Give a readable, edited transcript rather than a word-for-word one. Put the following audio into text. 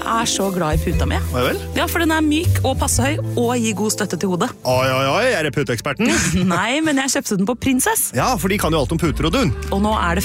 er så glad i puta mi. Hva vel? Ja, for den er myk og passe høy og gir god støtte til hodet. Oi, er det puteeksperten? Nei, men jeg kjøpte den på Princess. Ja, for de kan jo alt om puter og dun. Og nå er det